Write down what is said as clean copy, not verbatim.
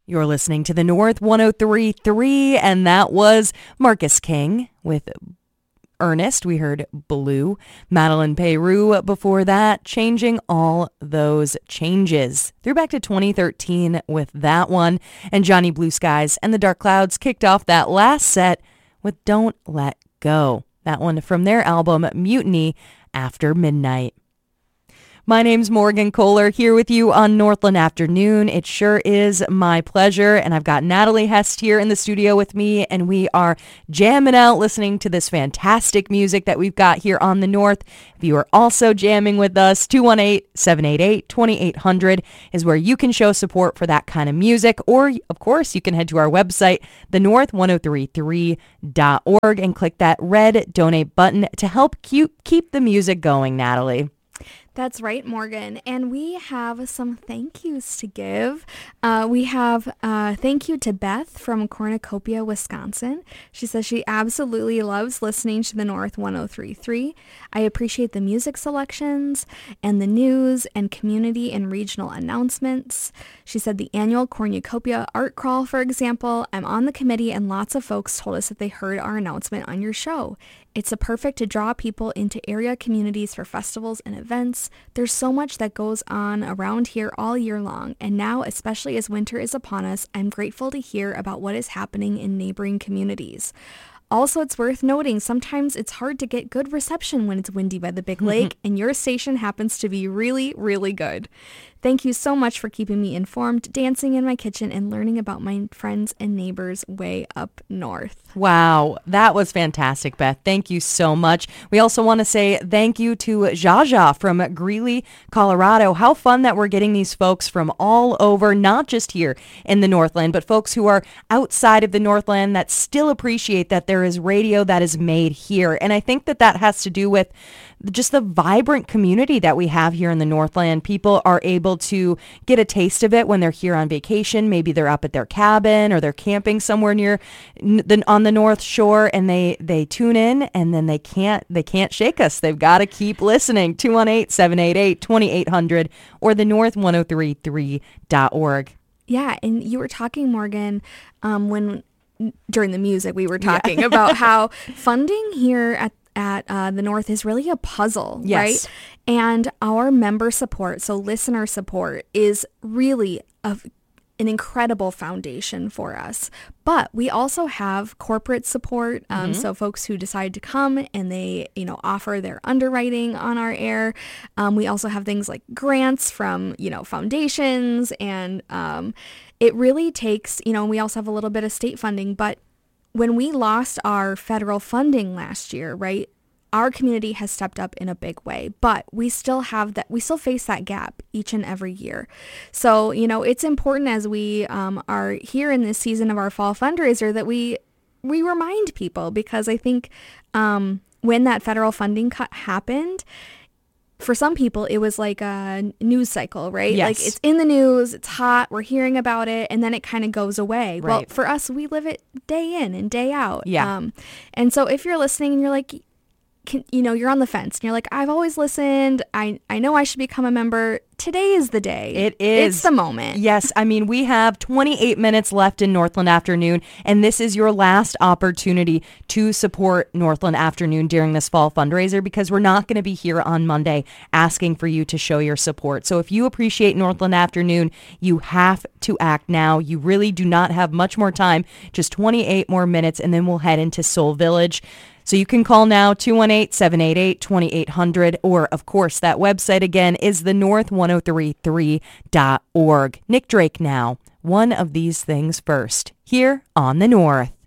You're listening to the North 103.3, and that was Marcus King with Ernest. We heard Blue. Madeline Peru before that, Changing All Those Changes. Threw back to 2013 with that one, and Johnny Blue Skies and the Dark Clouds kicked off that last set with Don't Let Go. That one from their album Mutiny After Midnight. My name's Morgan Kohler here with you on Northland Afternoon. It sure is my pleasure, and I've got Natalie Hest here in the studio with me, and we are jamming out listening to this fantastic music that we've got here on the North. If you are also jamming with us, 218-788-2800 is where you can show support for that kind of music, or of course you can head to our website, thenorth1033.org, and click that red donate button to help keep the music going, Natalie. That's right, Morgan. And we have some thank yous to give. We have thank you to Beth from Cornucopia, Wisconsin. She says she absolutely loves listening to the North 103.3. I appreciate the music selections and the news and community and regional announcements. She said the annual Cornucopia Art Crawl, for example, I'm on the committee and lots of folks told us that they heard our announcement on your show. It's a perfect to draw people into area communities for festivals and events. There's so much that goes on around here all year long, and now, especially as winter is upon us, I'm grateful to hear about what is happening in neighboring communities. Also, it's worth noting, sometimes it's hard to get good reception when it's windy by the big lake, and your station happens to be really, really good. Thank you so much for keeping me informed, dancing in my kitchen, and learning about my friends and neighbors way up north. Wow, that was fantastic, Beth. Thank you so much. We also want to say thank you to Jaja from Greeley, Colorado. How fun that we're getting these folks from all over, not just here in the Northland, but folks who are outside of the Northland that still appreciate that there is radio that is made here. And I think that has to do with just the vibrant community that we have here in the Northland. People are able to get a taste of it when they're here on vacation. Maybe they're up at their cabin or they're camping somewhere near on the North Shore, and they tune in, and then they can't shake us. They've got to keep listening. 218-788-2800 or thenorth1033.org. Yeah, and you were talking, Morgan, when during the music we were talking about how funding here at the North is really a puzzle, right? And our member support, so listener support, is really an incredible foundation for us. But we also have corporate support, so folks who decide to come and they, offer their underwriting on our air. We also have things like grants from, foundations, and it really takes, we also have a little bit of state funding, but when we lost our federal funding last year, right, our community has stepped up in a big way, but we still face that gap each and every year. So, it's important as we are here in this season of our fall fundraiser that we remind people, because I think when that federal funding cut happened, for some people, it was like a news cycle, right? Yes. Like, it's in the news, it's hot, we're hearing about it, and then it kind of goes away. Right. Well, for us, we live it day in and day out. Yeah. And so if you're listening and you're like, you're on the fence, and you're like, I've always listened, I know I should become a member, today is the day. It is. It's the moment. Yes, I mean, we have 28 minutes left in Northland Afternoon, and this is your last opportunity to support Northland Afternoon during this fall fundraiser, because we're not going to be here on Monday asking for you to show your support. So if you appreciate Northland Afternoon, you have to act now. You really do not have much more time, just 28 more minutes, and then we'll head into Soul Village. So you can call now, 218-788-2800, or, of course, that website again is thenorth1033.org. Nick Drake now, One of These Things First, here on the North.